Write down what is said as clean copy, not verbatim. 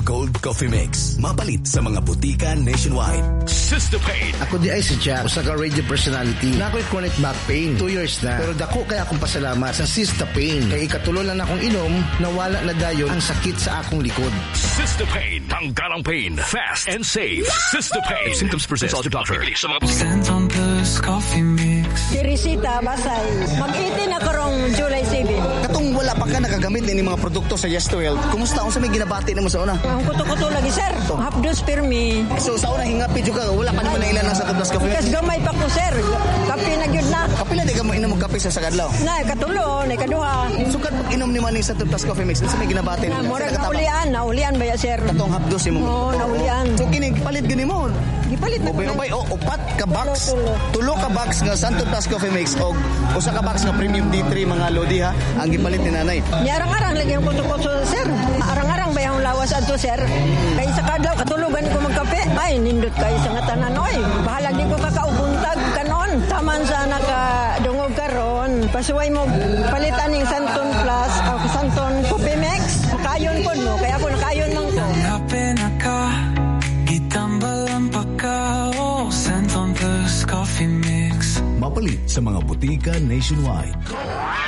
Gold Coffee Mix. Mapalit sa mga butika nationwide. Sister Pain. Ako di ay si Jack, usa ka radio personality. Na ako'y chronic back pain. 2 years na. Pero dako kaya akong pasalamat sa Sister Pain. Kaya ikatulo lang akong inom, nawala na dayon ang sakit sa akong likod. Sister Pain. Tanggalang pain. Fast and safe. Sister Pain. Symptoms persist. Consult your doctor. Centon Plus Coffee Mix. Teresita Basay. Mag-18 na karong July 7. Katong wala pa ka nagagamit ni mga produkto sa Yes to Health. Kumusta unsa may ginabati nimo sa una? Ang kuto-kuto lagi sir. Hapdos pirmi. So sa una hingapi jud ka wala pa nimo na ilan sa Tublas Coffee Kas Mix. gamay pa ko sir. Kape na gyud na. Kapila di ka mo inom og kape sa Sagadlaw. Na katulo, na kaduha. So kad pag inom ni man sa Tublas Coffee Mix unsa may ginabati Na nimo? mura naulian ba ya sir? Katong hapdos imo. Oo, naulian. So kini palit gini mo. Gipalit na. Ubay upat ka box. Tulo ka box nga Santo Plus Coffee Mix og usa ka box nga Premium D3 mga lodi ha ang gipalit ni nanay. Arang-arang lagi yung kuto-kuto sir. Arang-arang ba yung lawas adto sir? Kay sa kadlaw katulugan ko magkape. Ay nindot kay sa nga tanan oy. Bahala di ko kakaubuntag kanon. Taman sa nakadungog karon. Pasuway mo palitan ning Santon Plus o Santon Coffee Mix. Kayon ko no kaya ako nakayon man ko. Napenaka gitambalan pa ka Centon Plus Coffee Mix. Mapalit sa mga butika nationwide.